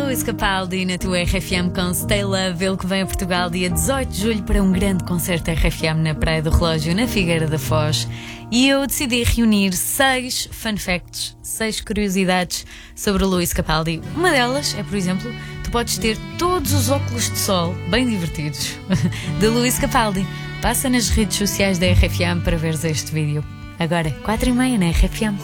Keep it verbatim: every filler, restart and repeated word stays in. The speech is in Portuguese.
Luís Capaldi na tua R F M com Stay Love, ele que vem a Portugal dia dezoito de julho para um grande concerto R F M na Praia do Relógio, na Figueira da Foz. E eu decidi reunir seis fun facts, seis curiosidades sobre o Luís Capaldi. Uma delas é, por exemplo, tu podes ter todos os óculos de sol, bem divertidos, de Luís Capaldi. Passa nas redes sociais da R F M para veres este vídeo. Agora, quatro e meia na R F M.